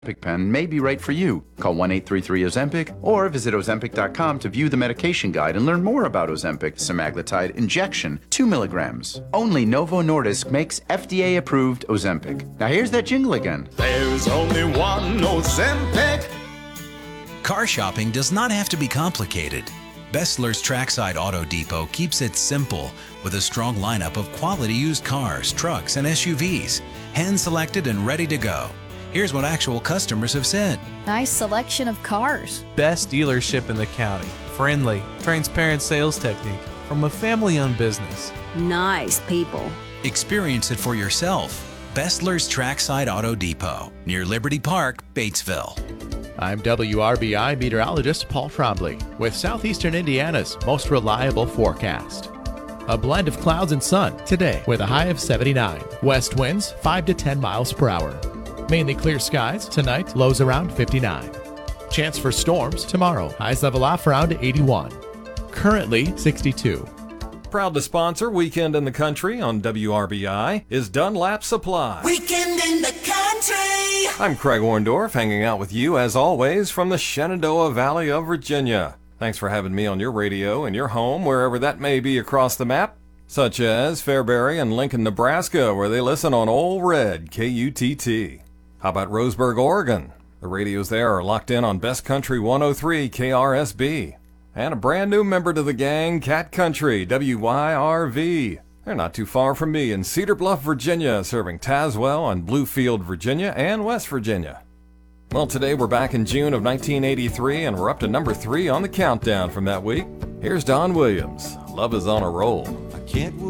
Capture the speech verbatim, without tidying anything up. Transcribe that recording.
Ozempic pen may be right for you. Call one eight three three Ozempic or visit Ozempic dot com to view the medication guide and learn more about Ozempic semaglutide injection, two milligrams. Only Novo Nordisk makes F D A-approved Ozempic. Now here's that jingle again. There's only one Ozempic. Car shopping does not have to be complicated. Bestler's Trackside Auto Depot keeps it simple with a strong lineup of quality used cars, trucks, and S U Vs, hand-selected and ready to go. Here's what actual customers have said. Nice selection of cars. Best dealership in the county. Friendly, transparent sales technique from a family-owned business. Nice people. Experience it for yourself. Bestler's Trackside Auto Depot, near Liberty Park, Batesville. I'm W R B I meteorologist Paul Trombley with Southeastern Indiana's most reliable forecast. A blend of clouds and sun today with a high of seventy-nine. West winds five to ten miles per hour. Mainly clear skies tonight, lows around fifty-nine. Chance for storms tomorrow, highs level off around eighty-one. Currently sixty-two. Proud to sponsor Weekend in the Country on W R B I is Dunlap Supply. Weekend in the country. I'm Craig Orndorff, hanging out with you as always from the Shenandoah Valley of Virginia. Thanks for having me on your radio in your home, wherever that may be across the map, such as Fairbury and Lincoln, Nebraska, where they listen on Old Red K U T T. How about Roseburg, Oregon? The radios there are locked in on Best Country one oh three K R S B. And a brand new member to the gang, Cat Country, W Y R V. They're not too far from me in Cedar Bluff, Virginia, serving Tazewell and Bluefield, Virginia, and West Virginia. Well, today we're back in June of nineteen eighty-three, and we're up to number three on the countdown from that week. Here's Don Williams. Love is on a roll. I can't